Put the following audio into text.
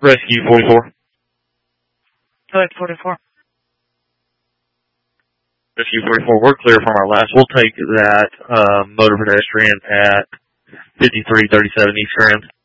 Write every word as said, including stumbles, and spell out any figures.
Rescue forty-four. Go ahead, forty-four. Rescue forty-four, we're clear from our last. We'll take that uh, motor pedestrian at fifty-three thirty-seven East Grand.